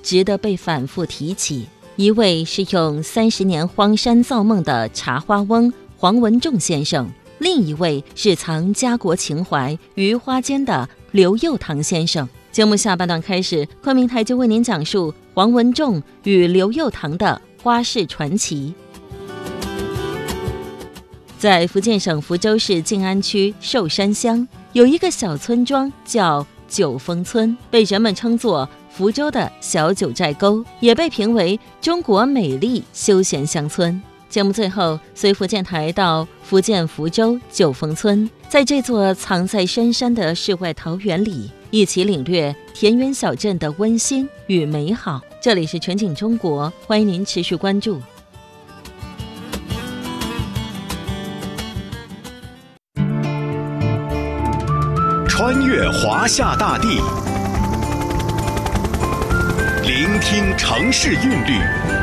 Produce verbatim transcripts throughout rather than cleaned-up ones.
值得被反复提起。一位是用三十年荒山造梦的茶花翁黄文仲先生，另一位是藏家国情怀于花间的刘佑堂先生。节目下半段开始，昆明台就为您讲述黄文仲与刘佑堂的花市传奇。在福建省福州市静安区寿山乡，有一个小村庄叫九峰村，被人们称作福州的小九寨沟，也被评为中国美丽休闲乡村。节目最后，随福建台到福建福州九峰村，在这座藏在深山的世外桃源里，一起领略田园小镇的温馨与美好。这里是全景中国，欢迎您持续关注。 穿越华夏大地，聆听城市韵律，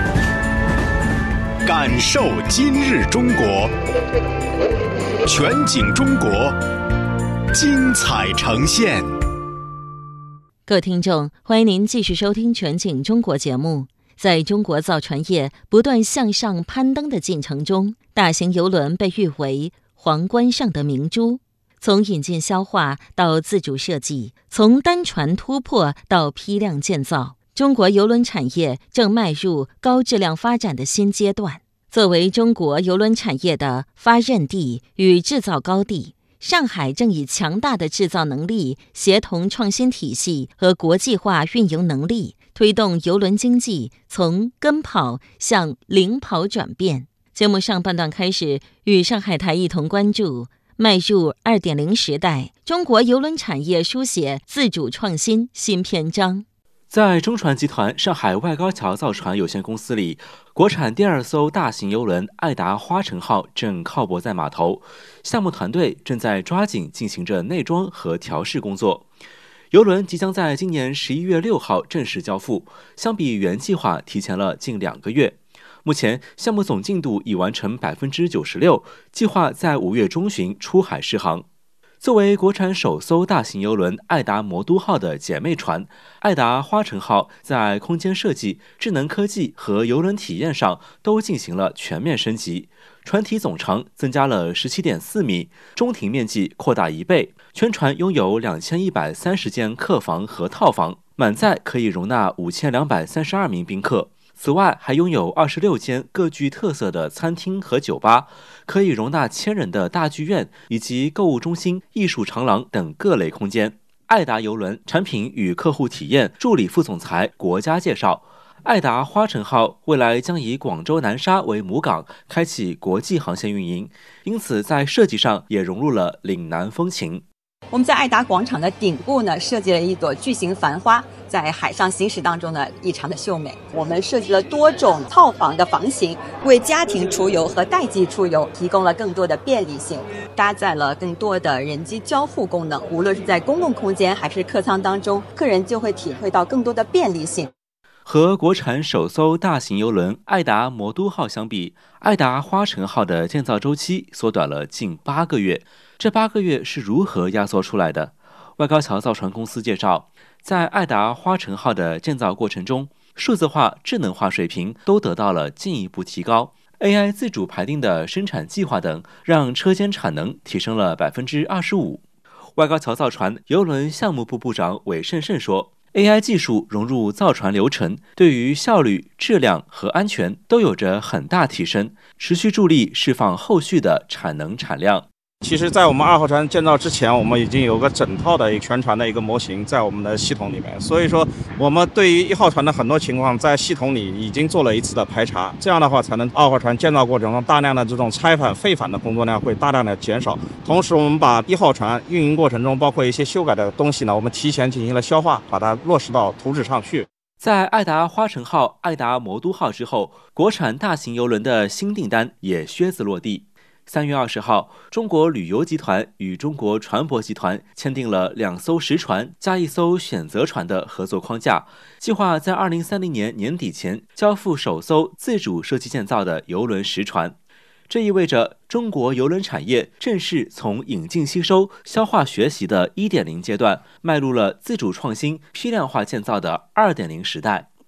感受今日中国。全景中国，精彩呈现。 各位听众，欢迎您继续收听全景中国节目。在中国造船业不断向上攀登的进程中，大型邮轮被誉为皇冠上的明珠。从引进消化到自主设计，从单船突破到批量建造，中国邮轮产业正迈入高质量发展的新阶段。作为中国邮轮产业的发轫地与制造高地，上海正以强大的制造能力、协同创新体系和国际化运营能力，推动邮轮经济从跟跑向领跑转变。节目上半段开始，与上海台一同关注迈入 二点零 时代，中国邮轮产业书写自主创新新篇章。 在中船集团上海外高桥造船有限公司里，国产第二艘大型邮轮爱达花城号正靠泊在码头，项目团队正在抓紧进行着内装和调试工作。邮轮即将在今年十一月六号正式交付，相比原计划提前了近两个月。目前项目总进度已完成 百分之九十六， 计划在五月中旬出海试航。作为国产首艘大型邮轮爱达魔都号的姐妹船，爱达花城号在空间设计、智能科技和邮轮体验上都进行了全面升级。船体总长增加了 十七点四米，中庭面积扩大一倍，全船拥有两千一百三十间客房和套房，满载可以容纳五千两百三十二名宾客。此外，还拥有二十六间各具特色的餐厅和酒吧，可以容纳千人的大剧院以及购物中心、艺术长廊等各类空间。爱达邮轮产品与客户体验助理副总裁国家介绍，爱达花城号未来将以广州南沙为母港，开启国际航线运营，因此在设计上也融入了岭南风情。 我们在爱达广场的顶部呢，设计了一朵巨型繁花，在海上行驶当中呢，异常的秀美。我们设计了多种套房的房型，为家庭出游和代际出游提供了更多的便利性，搭载了更多的人机交互功能。无论是在公共空间还是客舱当中，客人就会体会到更多的便利性。 和国产首艘大型邮轮爱达魔都号相比，爱达花城号的建造周期缩短了近八个月。这八个月是如何压缩出来的？外高桥造船公司介绍，在爱达花城号的建造过程中，数字化、智能化水平都得到了进一步提高。A I 自主排定的生产计划等，让车间产能提升了 百分之二十五。外高桥造船邮轮项目部部长韦胜胜说，A I 技术融入造船流程，对于效率、质量和安全都有着很大提升，持续助力释放后续的产能产量。 其实在我们二号船建造之前，我们已经有个整套的一个全船的一个模型在我们的系统里面，所以说我们对于一号船的很多情况在系统里已经做了一次的排查，这样的话才能二号船建造过程中大量的这种拆返废返的工作量会大量的减少。同时我们把一号船运营过程中包括一些修改的东西呢，我们提前进行了消化，把它落实到图纸上去。 在爱达花城号、爱达魔都号之后，国产大型邮轮的新订单也靴子落地。三月二十号，中国旅游集团与中国船舶集团签订了两艘实船加一艘选择船的合作框架，计划在二零三零年年底前交付首艘自主设计建造的邮轮实船。这意味着中国邮轮产业正式从引进吸收、消化学习的 一点零 阶段，迈入了自主创新、批量化建造的 二点零 时代。